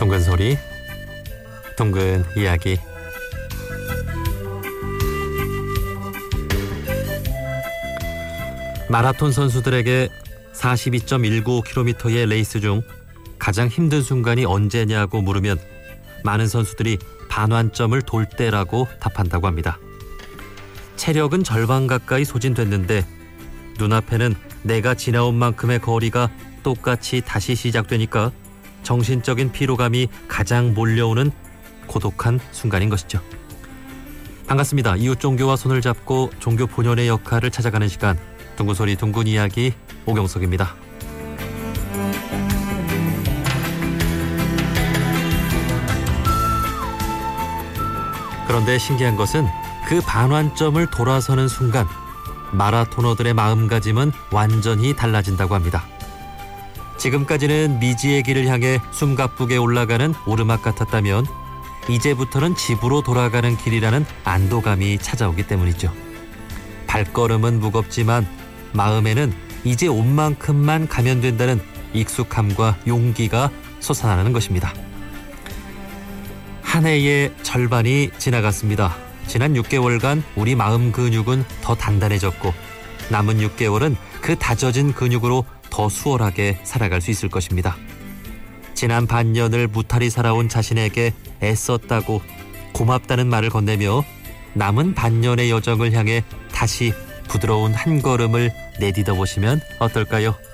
둥근 소리, 둥근 이야기. 마라톤 선수들에게 42.195km의 레이스 중 가장 힘든 순간이 언제냐고 물으면 많은 선수들이 반환점을 돌 때라고 답한다고 합니다. 체력은 절반 가까이 소진됐는데 눈앞에는 내가 지나온 만큼의 거리가 똑같이 다시 시작되니까 정신적인 피로감이 가장 몰려오는 고독한 순간인 것이죠. 반갑습니다. 이웃 종교와 손을 잡고 종교 본연의 역할을 찾아가는 시간, 둥근 소리 둥근 이야기, 오경석입니다. 그런데 신기한 것은 그 반환점을 돌아서는 순간 마라토너들의 마음가짐은 완전히 달라진다고 합니다. 지금까지는 미지의 길을 향해 숨가쁘게 올라가는 오르막 같았다면 이제부터는 집으로 돌아가는 길이라는 안도감이 찾아오기 때문이죠. 발걸음은 무겁지만 마음에는 이제 온 만큼만 가면 된다는 익숙함과 용기가 솟아나는 것입니다. 한 해의 절반이 지나갔습니다. 지난 6개월간 우리 마음 근육은 더 단단해졌고 남은 6개월은 그 다져진 근육으로 더 수월하게 살아갈 수 있을 것입니다. 지난 반년을 무탈히 살아온 자신에게 애썼다고 고맙다는 말을 건네며 남은 반년의 여정을 향해 다시 부드러운 한 걸음을 내딛어 보시면 어떨까요?